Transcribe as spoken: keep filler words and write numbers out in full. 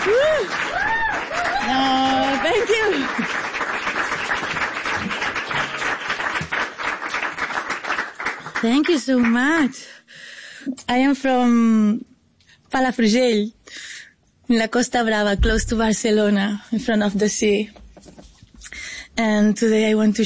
No, thank you. Thank you so much. I am from Palafrugell, in la Costa Brava, close to Barcelona, in front of the sea. And today I want to